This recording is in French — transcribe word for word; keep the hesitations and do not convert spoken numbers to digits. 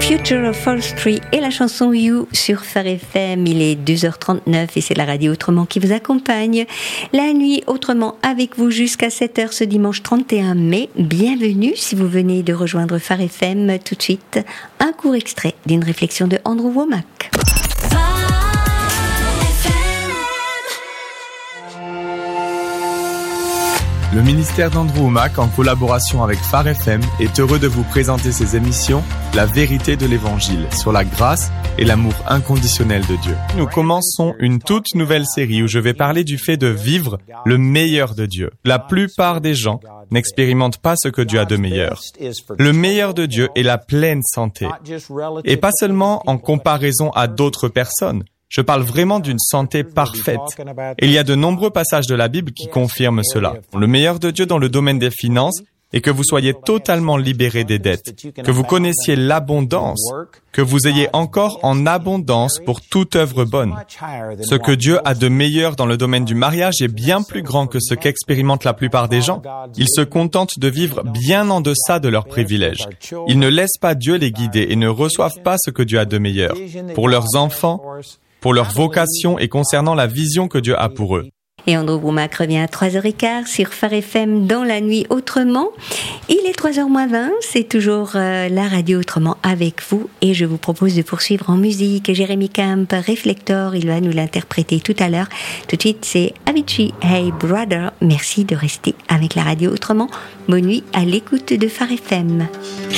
Future of Forestry et la chanson You sur Phare F M. Il est deux heures trente-neuf et c'est la radio Autrement qui vous accompagne. La nuit Autrement avec vous jusqu'à sept heures ce dimanche trente et un mai. Bienvenue si vous venez de rejoindre Phare F M. Tout de suite, un court extrait d'une réflexion de Andrew Wommack. Le ministère d'Andrew Wommack, en collaboration avec Phare F M, est heureux de vous présenter ses émissions « La vérité de l'Évangile » sur la grâce et l'amour inconditionnel de Dieu. Nous commençons une toute nouvelle série où je vais parler du fait de vivre le meilleur de Dieu. La plupart des gens n'expérimentent pas ce que Dieu a de meilleur. Le meilleur de Dieu est la pleine santé. Et pas seulement en comparaison à d'autres personnes. Je parle vraiment d'une santé parfaite. Et il y a de nombreux passages de la Bible qui confirment cela. Le meilleur de Dieu dans le domaine des finances est que vous soyez totalement libérés des dettes, que vous connaissiez l'abondance, que vous ayez encore en abondance pour toute œuvre bonne. Ce que Dieu a de meilleur dans le domaine du mariage est bien plus grand que ce qu'expérimentent la plupart des gens. Ils se contentent de vivre bien en deçà de leurs privilèges. Ils ne laissent pas Dieu les guider et ne reçoivent pas ce que Dieu a de meilleur. Pour leurs enfants, pour leur vocation et concernant la vision que Dieu a pour eux. Et Andrew Wommack revient à trois heures quinze sur Phare F M dans la nuit Autrement. Il est trois heures moins vingt, c'est toujours euh, la radio Autrement avec vous et je vous propose de poursuivre en musique. Jérémy Camp, Reflector, il va nous l'interpréter tout à l'heure. Tout de suite, c'est Avicii, Hey Brother. Merci de rester avec la radio Autrement. Bonne nuit à l'écoute de Phare F M.